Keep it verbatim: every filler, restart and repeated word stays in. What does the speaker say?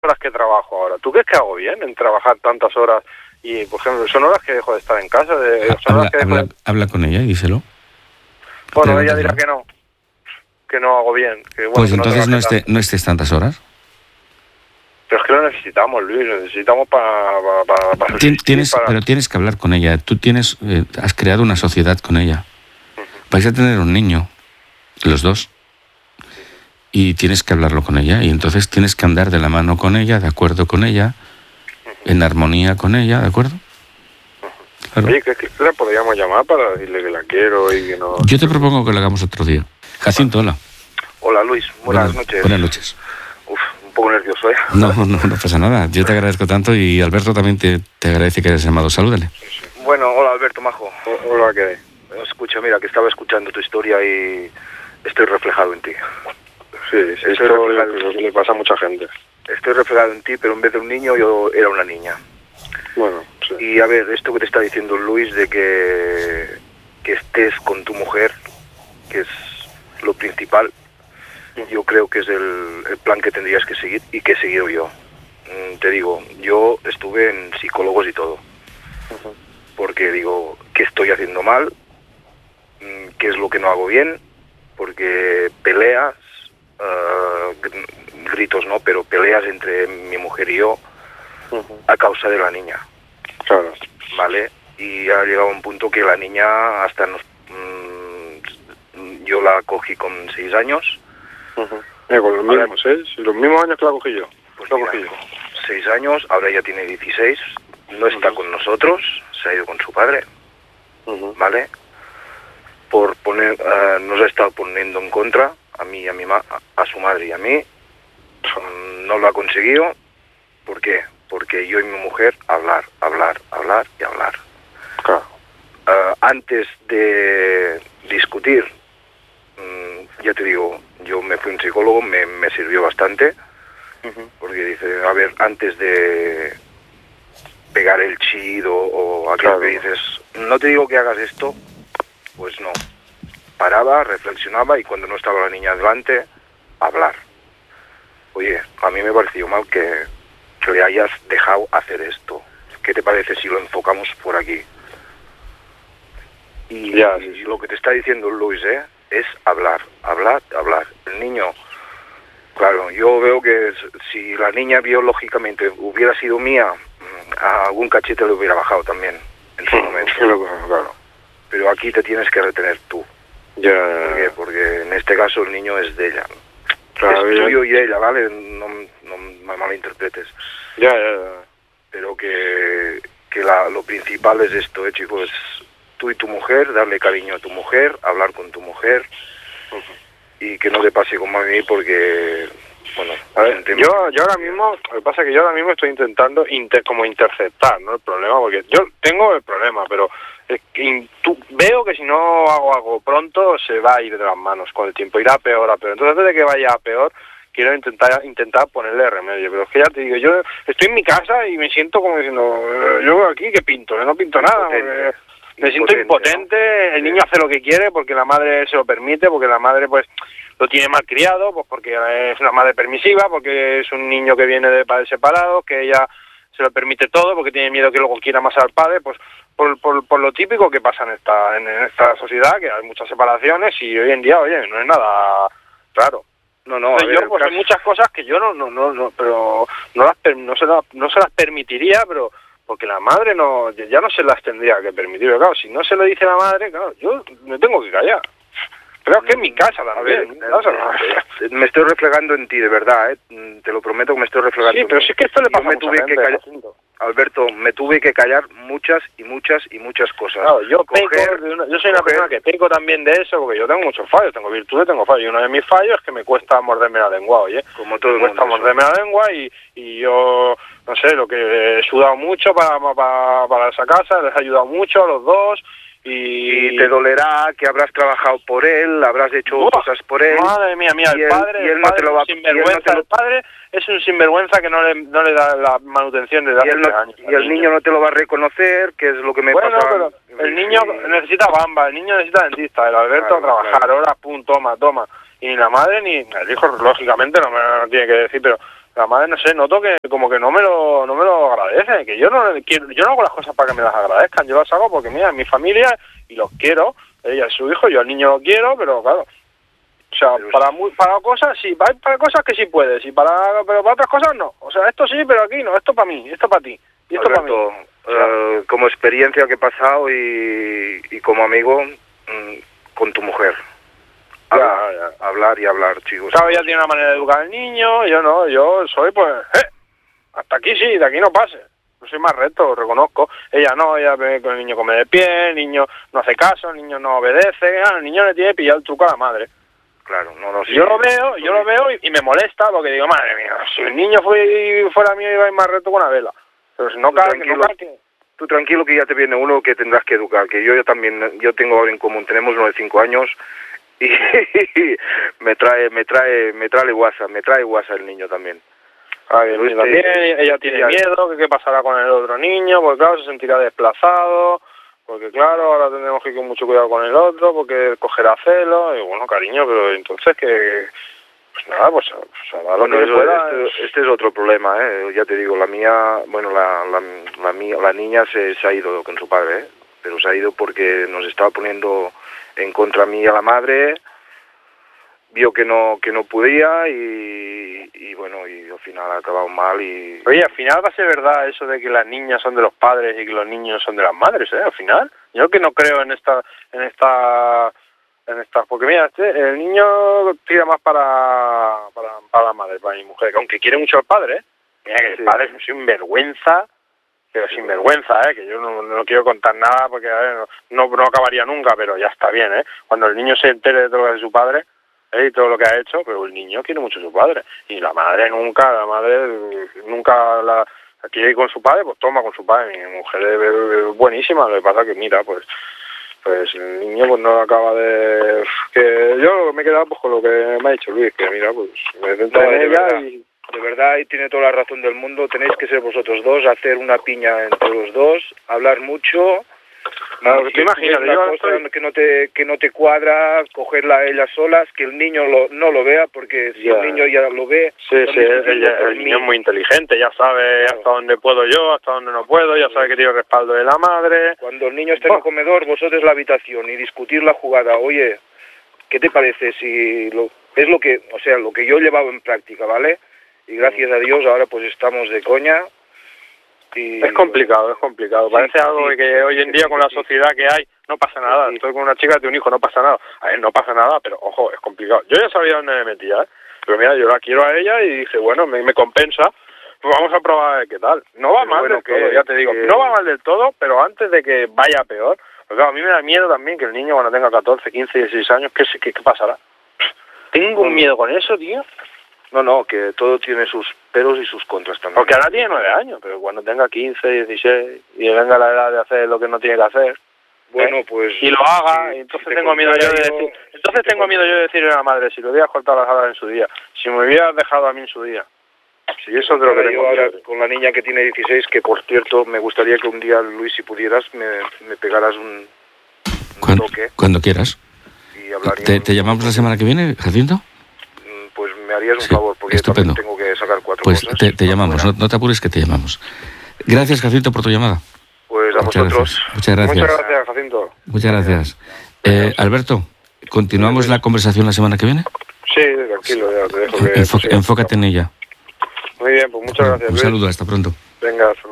horas que trabajo ahora. ¿Tú crees que hago bien en trabajar tantas horas? Y, por ejemplo, son horas que dejo de estar en casa. De, son habla, horas que dejo habla, de... habla con ella y díselo. Bueno, ella dirá que no, que no hago bien. Que, bueno, pues que entonces no, no, esté, no estés tantas horas. Pero es que lo necesitamos, Luis, lo necesitamos para... para, para tienes, para... Pero tienes que hablar con ella. Tú tienes, eh, has creado una sociedad con ella. Uh-huh. Vais a tener un niño, los dos. Y tienes que hablarlo con ella, y entonces tienes que andar de la mano con ella, de acuerdo con ella, en armonía con ella, ¿de acuerdo? Claro. Oye, ¿qué, qué la podríamos llamar para decirle que la quiero y que no...? Yo te propongo que lo hagamos otro día. Jacinto, hola. Hola, Luis, buenas, buenas noches. Buenas noches. Uf, un poco nervioso, ¿eh? No, no, no pasa nada. Yo te agradezco tanto y Alberto también te, te agradece que hayas llamado. Salúdale. Bueno, hola, Alberto, majo. Hola, ¿qué? Escucha, mira, que estaba escuchando tu historia y estoy reflejado en ti. Sí, sí, esto es lo que le pasa a mucha gente. Estoy reflejado en ti, pero en vez de un niño yo era una niña. Bueno, sí. Y a ver, esto que te está diciendo Luis de que, que estés con tu mujer, que es lo principal, yo creo que es el, el plan que tendrías que seguir y que he seguido yo. Mm, te digo, yo estuve en psicólogos y todo. Uh-huh. Porque digo, ¿qué estoy haciendo mal? ¿Qué es lo que no hago bien? Porque peleas... Uh, gritos no, pero peleas entre mi mujer y yo uh-huh. a causa de la niña. Claro. Vale, y ha llegado un punto que la niña hasta nos, mmm, yo la cogí con seis años. Uh-huh. Eh, con los ahora, mismos, ¿eh? Sí, los mismos años que la cogí yo. Pues la mira, cogí yo. Seis años, ahora ya tiene dieciséis, no uh-huh. está con nosotros, se ha ido con su padre. Uh-huh. Vale, por poner, uh, nos ha estado poniendo en contra a mí y a mi ma a su madre y a mí. No lo ha conseguido. ¿Por qué? Porque yo y mi mujer hablar, hablar, hablar y hablar. Claro. Uh, antes de discutir, um, ya te digo, yo me fui a un psicólogo, me, me sirvió bastante, uh-huh. porque dice, a ver, antes de pegar el chido o aquello claro. que dices, no te digo que hagas esto, pues no. Paraba, reflexionaba y cuando no estaba la niña delante, hablar. Oye, a mí me pareció mal que, que le hayas dejado hacer esto. ¿Qué te parece si lo enfocamos por aquí? Y, ya, sí, sí. Lo que te está diciendo Luis, ¿eh? Es hablar, hablar, hablar. El niño, claro, yo veo que si la niña biológicamente hubiera sido mía, a algún cachete le hubiera bajado también en su momento. Claro. Pero aquí te tienes que retener tú. Ya. ¿Por qué? Porque en este caso el niño es de ella. Claro, es tuyo y de ella, ¿vale? No, no me malinterpretes. Ya, ya, ya. Pero que, que la, lo principal es esto, ¿eh, chicos? Tú y tu mujer, darle cariño a tu mujer, hablar con tu mujer, uh-huh. y que no te pase como a mí porque... Bueno, a ver, yo, yo ahora mismo, lo que pasa es que yo ahora mismo estoy intentando inter, como interceptar, ¿no? El problema, porque yo tengo el problema, pero es que tú, veo que si no hago algo pronto se va a ir de las manos con el tiempo, irá peor a peor. Entonces, antes de que vaya a peor, quiero intentar intentar ponerle remedio, pero es que ya te digo, yo estoy en mi casa y me siento como diciendo, yo aquí que pinto, yo no pinto nada, porque me siento impotente, ¿no? El niño hace lo que quiere porque la madre se lo permite, porque la madre pues lo tiene mal criado, pues porque es una madre permisiva, porque es un niño que viene de padres separados, que ella se lo permite todo, porque tiene miedo que luego quiera más al padre, pues por, por, por lo típico que pasa en esta en, en esta sociedad, que hay muchas separaciones y hoy en día, oye, no es nada raro. No, no, a ver, yo pues hay muchas cosas que yo no no no, no pero no las no se las, no se las permitiría, pero porque la madre no ya no se las tendría que permitir, pero claro, si no se lo dice la madre, claro, yo me tengo que callar. Pero es que en mi casa también. A ver, casa, no. Me estoy reflejando en ti, de verdad, ¿eh? Te lo prometo que me estoy reflejando. Sí, pero sí que esto le pasa a mucha gente, que callar, Alberto, me tuve que callar muchas y muchas y muchas cosas. Claro, yo coger, peco, de una, yo soy una coger, persona que peco también de eso, porque yo tengo muchos fallos, tengo virtudes, tengo fallos. Y uno de mis fallos es que me cuesta morderme la lengua, oye. Como todo el mundo. Me cuesta morderme la lengua y, y yo, no sé, lo que he sudado mucho para, para, para esa casa, les he ayudado mucho a los dos. Y... y te dolerá que habrás trabajado por él, habrás hecho Uf, cosas por él. Madre mía, mía, el padre, el padre es un sinvergüenza, el padre es un sinvergüenza que no le, no le da la manutención de hace no, años. Y el niño. niño no te lo va a reconocer, que es lo que me bueno, pasa. Pero el niño sí. necesita bamba, el niño necesita dentista, el Alberto claro, a trabajar, claro. Ahora, pum, toma, toma. Y ni la madre ni el hijo, lógicamente, no me no tiene que decir, pero La madre, no sé, noto que como que no me lo no me lo agradece, que yo no quiero, yo no hago las cosas para que me las agradezcan, yo las hago porque mira, es mi familia y los quiero, ella es su hijo, yo al niño lo quiero, pero claro, o sea, pero para muy, para cosas sí, para, para cosas que sí puedes, y para pero para otras cosas no, o sea, esto sí, pero aquí no, esto para mí, esto para ti, y esto para mí. O sea, uh, como experiencia que he pasado y, y como amigo mmm, con tu mujer. Hablar, ya, ya. hablar y hablar, chicos. Claro, ella tiene una manera de educar al niño, yo no, yo soy pues, eh, hasta aquí sí, de aquí no pase. Yo soy más recto, lo reconozco. Ella no, ella ve que el niño come de pie, el niño no hace caso, el niño no obedece, ah, el niño le tiene pillado el truco a la madre. Claro, no, no, sí, yo lo veo, yo lo veo y, y me molesta porque digo, madre mía, si el niño fue, fuera mío iba a ir más recto con una vela. Pero si no cae, que no cae. Tú tranquilo que ya te viene uno que tendrás que educar, que yo, yo también, yo tengo ahora en común, tenemos uno de cinco años y me trae, me trae, me trae guasa, me trae guasa el niño también. Ay, el niño también, ella tiene ella, miedo, que qué pasará con el otro niño, porque claro, se sentirá desplazado, porque claro, ahora tendremos que ir con mucho cuidado con el otro, porque cogerá celos, y bueno, cariño, pero entonces que, pues nada, pues, pues nada, bueno, lo que eso, pueda, este, este es otro problema, eh, ya te digo, la mía, bueno, la, la, la, mía, la niña se, se ha ido con su padre, eh, pero se ha ido porque nos estaba poniendo en contra mía la madre, vio que no que no podía y, y bueno, y al final ha acabado mal y... Oye, al final va a ser verdad eso de que las niñas son de los padres y que los niños son de las madres, ¿eh? Al final, yo que no creo en esta, en esta, en esta, porque mira, este, el niño tira más para, para, para la madre, para mi mujer, que aunque quiere mucho al padre, ¿eh? Mira que el sí. padre es un sinvergüenza, pero sin vergüenza, ¿eh? Que yo no, no quiero contar nada porque a ver, no, no acabaría nunca, pero ya está bien, ¿eh? Cuando el niño se entere de todo lo que hace su padre, ¿eh? Y todo lo que ha hecho, pero el niño quiere mucho a su padre. Y la madre nunca, la madre nunca la quiere ir con su padre, pues toma con su padre. Mi mujer es, es buenísima, lo que pasa que mira, pues pues el niño pues no acaba de... que yo me he quedado pues con lo que me ha dicho Luis, que mira, pues me centro no, en ella verdad. y... De verdad, y tiene toda la razón del mundo, tenéis que ser vosotros dos, hacer una piña entre los dos, hablar mucho. Claro, que te imaginas, una cosa estoy... que no te que no te cuadra, cogerla a ellas solas, que el niño lo, no lo vea, porque si ya. el niño ya lo ve... Sí, sí, el, el, el niño es muy inteligente, ya sabe claro. hasta dónde puedo yo, hasta dónde no puedo, ya sabe que tiene respaldo de la madre... Cuando el niño esté oh. en el comedor, vosotros la habitación y discutir la jugada, oye, ¿qué te parece si...? Lo, es lo que, o sea, lo que yo he llevado en práctica, ¿vale? Y gracias a Dios ahora pues estamos de coña. Y, es complicado, bueno, es complicado. Parece sí, algo sí, que sí, hoy en día sí, con la sociedad que hay no pasa nada. Sí. Estoy con una chica de un hijo, no pasa nada. A ver, no pasa nada, pero ojo, es complicado. Yo ya sabía dónde me metía, ¿eh? Pero mira, yo la quiero a ella y dije, bueno, me, me compensa. Pues vamos a probar qué tal. No va pero mal bueno, del que, todo, ya te digo. Que... No va mal del todo, pero antes de que vaya peor. Porque claro, a mí me da miedo también que el niño cuando tenga catorce, quince, dieciséis años, ¿qué, qué, qué pasará? Tengo un miedo con eso, tío. No, no, que todo tiene sus peros y sus contras también. Porque ahora tiene nueve años, pero cuando tenga quince, dieciséis y venga la edad de hacer lo que no tiene que hacer, bueno, ¿eh? pues y lo haga, si, y entonces si tengo miedo yo de decir, entonces tengo miedo yo de decirle a la madre, si lo hubieras cortado las alas en su día, si me hubieras dejado a mí en su día. Si eso es de lo que tengo ahora con la niña que tiene dieciséis, que por cierto me gustaría que un día, Luis, si pudieras, me, me pegaras un, un cuando, toque. Cuando quieras. Y hablaríamos. ¿Te, ¿Te llamamos la semana que viene, Jacinto? Pues me harías un sí, favor, porque estupendo. Yo tengo que sacar cuatro pues cosas. Pues te, te llamamos, no, no te apures que te llamamos. Gracias, Jacinto, por tu llamada. Pues a Muchas vosotros. Gracias. Muchas gracias. Muchas gracias, Jacinto. Muchas gracias. Eh, Alberto, ¿continuamos la conversación la semana que viene? Sí, tranquilo, ya te dejo que... Enfo- enfócate en ella. Muy bien, pues muchas gracias. Un Luis. saludo, hasta pronto. Venga, hasta